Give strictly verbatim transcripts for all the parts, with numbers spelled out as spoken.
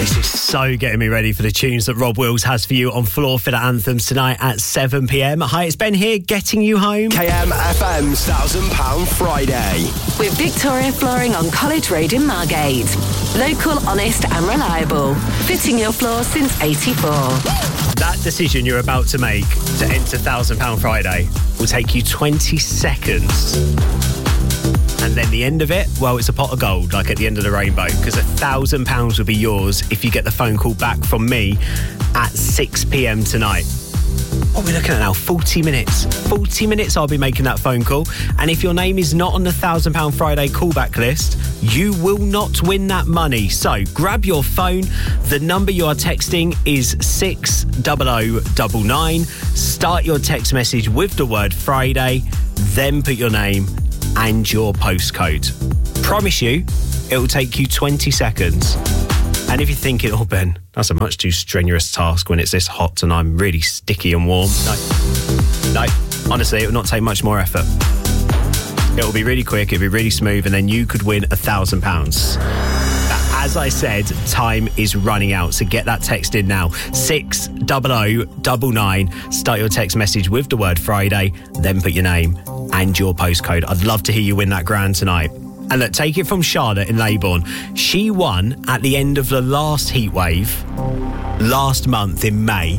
This is so getting me ready for the tunes that Rob Wills has for you on Floor Filler Anthems tonight at seven p.m. Hi, it's Ben here, getting you home. K M F M's one thousand pound Friday. With Victoria Flooring on College Road in Margate. Local, honest and reliable. Fitting your floor since eighty-four. That decision you're about to make to enter one thousand pound Friday will take you twenty seconds. And then the end of it, well, it's a pot of gold, like at the end of the rainbow, because a thousand pounds will be yours if you get the phone call back from me at six p.m. tonight. What are we looking at now? forty minutes. forty minutes I'll be making that phone call. And if your name is not on the one thousand pound Friday callback list, you will not win that money. So grab your phone. The number you are texting is six double oh double nine. Start your text message with the word Friday, then put your name and your postcode. Promise you, it will take you twenty seconds. And if you're thinking, oh, Ben, that's a much too strenuous task when it's this hot and I'm really sticky and warm. No, no, honestly, it will not take much more effort. It will be really quick, it'll be really smooth, and then you could win a thousand pounds. As I said, time is running out, so get that text in now. six double oh double nine. Start your text message with the word Friday, then put your name and your postcode. I'd love to hear you win that grand tonight. And look, take it from Charlotte in Leybourne. She won at the end of the last heatwave, last month in May.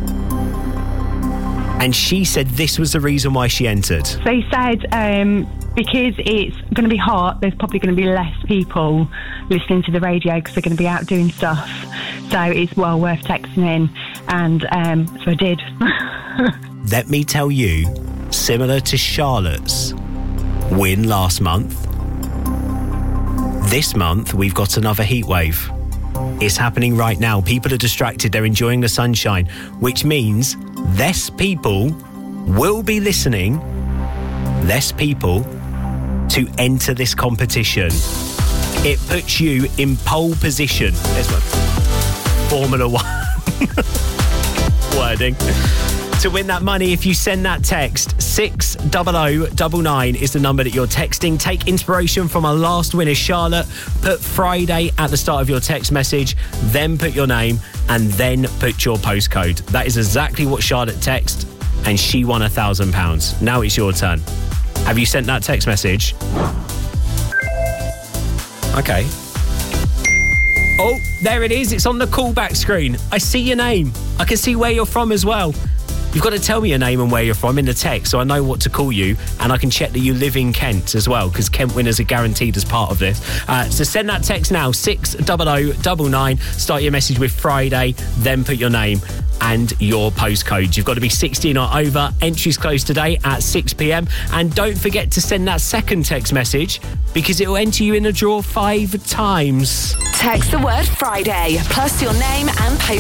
And she said this was the reason why she entered. They said um, because it's going to be hot, there's probably going to be less people listening to the radio because they're going to be out doing stuff. So it's well worth texting in. And um, so I did. Let me tell you, similar to Charlotte's win last month, this month we've got another heatwave. It's happening right now. People are distracted. They're enjoying the sunshine, which means less people will be listening, less people to enter this competition. It puts you in pole position. There's my Formula One wording. To win that money, if you send that text, six double oh double nine is the number that you're texting. Take inspiration from our last winner, Charlotte. Put Friday at the start of your text message, then put your name, and then put your postcode. That is exactly what Charlotte texted, and she won a thousand pounds. Now it's your turn. Have you sent that text message? Okay. Oh, there it is. It's on the callback screen. I see your name. I can see where you're from as well. You've got to tell me your name and where you're from in the text so I know what to call you, and I can check that you live in Kent as well, because Kent winners are guaranteed as part of this. Uh, so send that text now, six double oh double nine. Start your message with Friday, then put your name and your postcode. You've got to be sixteen or over. Entries close today at six p.m. And don't forget to send that second text message, because it will enter you in a draw five times. Text the word Friday plus your name and postcode